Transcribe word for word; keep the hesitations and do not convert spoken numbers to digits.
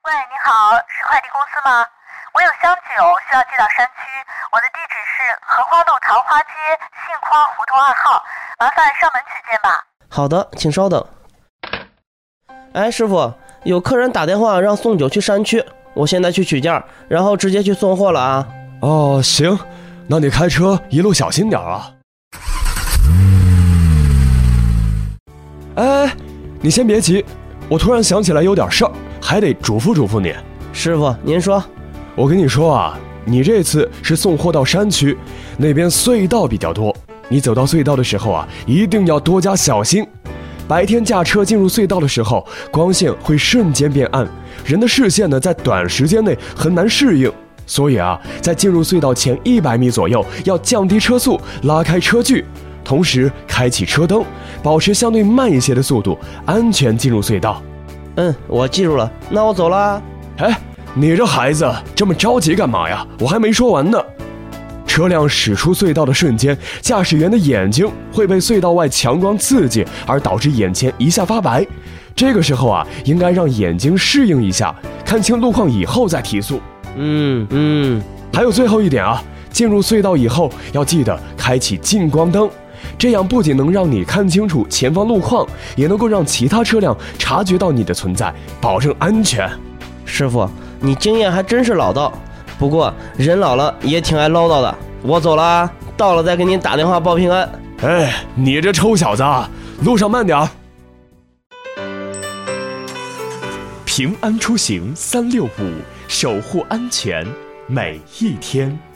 喂，你好，是快递公司吗？我有箱酒需要寄到山区，我的地址是荷花路桃花街杏花胡同二号，麻烦上门取件吧。 好的，请稍等。哎，师傅，有客人打电话让送酒去山区，我现在去取件，然后直接去送货了啊。 哦，行，那你开车一路小心点啊。哎，你先别急，我突然想起来有点事儿，还得嘱咐嘱咐你。 师傅，您说。 我跟你说啊，你这次是送货到山区，那边隧道比较多，你走到隧道的时候啊，一定要多加小心。白天驾车进入隧道的时候，光线会瞬间变暗，人的视线呢在短时间内很难适应，所以啊，在进入隧道前一百米左右要降低车速，拉开车距，同时开启车灯，保持相对慢一些的速度，安全进入隧道。 嗯，我记住了，那我走了。 哎，你这孩子这么着急干嘛呀？我还没说完呢。车辆驶出隧道的瞬间，驾驶员的眼睛会被隧道外强光刺激，而导致眼前一下发白。这个时候啊，应该让眼睛适应一下，看清路况以后再提速。 嗯嗯。 还有最后一点啊，进入隧道以后要记得开启近光灯，这样不仅能让你看清楚前方路况，也能够让其他车辆察觉到你的存在，保证安全。 师傅，你经验还真是老道，不过人老了也挺爱唠叨的。我走了啊，到了再给您打电话报平安。 哎，你这臭小子，路上慢点儿。 平安出行三六五，守护安全每一天。